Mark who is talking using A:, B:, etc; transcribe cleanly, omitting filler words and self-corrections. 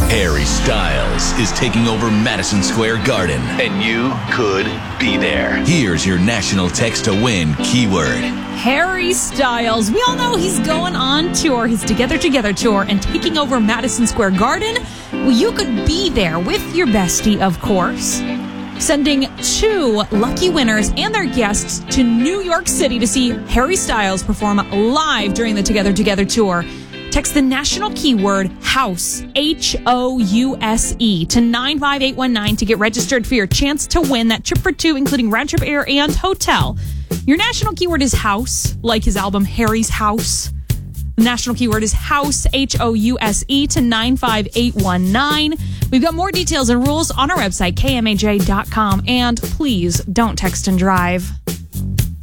A: Harry Styles is taking over Madison Square Garden, and you could be there. Here's your national text to win keyword.
B: Harry Styles. We all know he's going on tour, his Together tour, and taking over Madison Square Garden. Well, you could be there with your bestie, of course. Sending 2 lucky winners and their guests to New York City to see Harry Styles perform live during the Together tour. Text the national keyword HOUSE, HOUSE, to 95819 to get registered for your chance to win that trip for 2, including round trip air and hotel. Your national keyword is house, like his album Harry's House. The national keyword is HOUSE, HOUSE, to 95819. We've got more details and rules on our website, kmaj.com. And please don't text and drive.